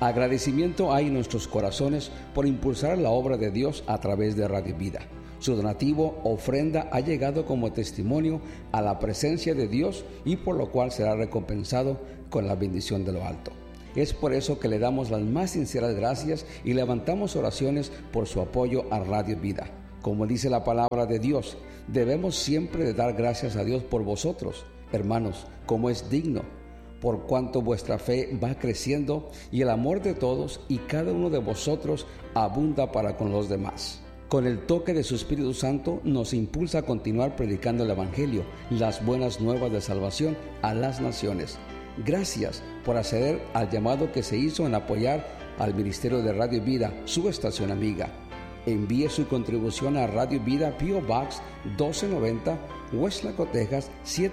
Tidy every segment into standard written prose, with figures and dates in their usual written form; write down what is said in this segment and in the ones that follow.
Agradecimiento hay en nuestros corazones por impulsar la obra de Dios a través de Radio Vida. Su donativo, ofrenda, ha llegado como testimonio a la presencia de Dios y por lo cual será recompensado con la bendición de lo alto. Es por eso que le damos las más sinceras gracias y levantamos oraciones por su apoyo a Radio Vida. Como dice la palabra de Dios, debemos siempre de dar gracias a Dios por vosotros, hermanos, como es digno, por cuanto vuestra fe va creciendo y el amor de todos y cada uno de vosotros abunda para con los demás. Con el toque de su Espíritu Santo nos impulsa a continuar predicando el Evangelio, las buenas nuevas de salvación a las naciones. Gracias por acceder al llamado que se hizo en apoyar al Ministerio de Radio Vida, su estación amiga. Envíe su contribución a Radio Vida, P.O. Box 1290, Westlaco, Texas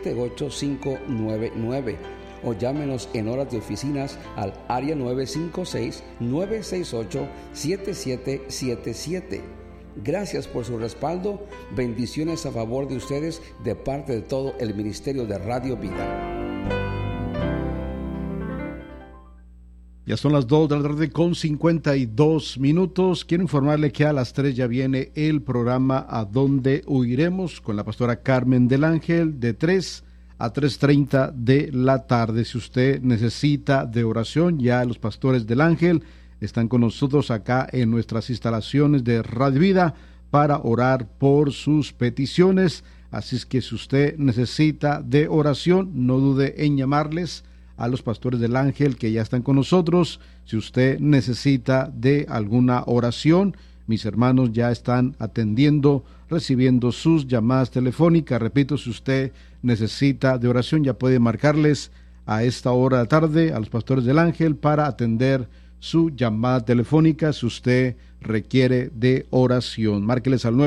78599 o llámenos en horas de oficinas al área 956-968-7777. Gracias por su respaldo. Bendiciones a favor de ustedes de parte de todo el Ministerio de Radio Vida. Ya son las 2 de la tarde con 52 minutos. Quiero informarle que a las 3 ya viene el programa ¿A dónde huiremos? Con la pastora Carmen del Ángel, de 3 a 3:30 de la tarde. Si usted necesita de oración, ya los pastores del Ángel están con nosotros acá en nuestras instalaciones de Radio Vida para orar por sus peticiones. Así es que si usted necesita de oración, no dude en llamarles a los pastores del Ángel que ya están con nosotros. Si usted necesita de alguna oración, mis hermanos ya están atendiendo, recibiendo sus llamadas telefónicas. Repito, si usted necesita de oración, ya puede marcarles a esta hora de la tarde a los pastores del Ángel para atender su llamada telefónica si usted requiere de oración. Márqueles al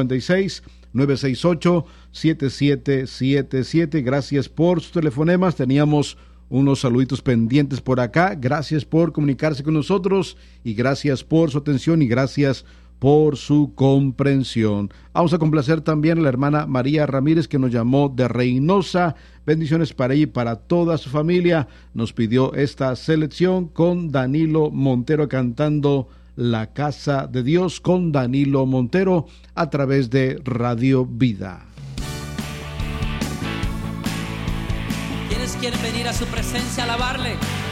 956-968-7777. Gracias por sus telefonemas. Teníamos unos saluditos pendientes por acá. Gracias por comunicarse con nosotros y gracias por su atención y gracias por su comprensión. Vamos a complacer también a la hermana María Ramírez, que nos llamó de Reynosa. Bendiciones para ella y para toda su familia. Nos pidió esta selección con Danilo Montero cantando La Casa de Dios, con Danilo Montero a través de Radio Vida. ¿Quiénes quieren venir a su presencia a alabarle?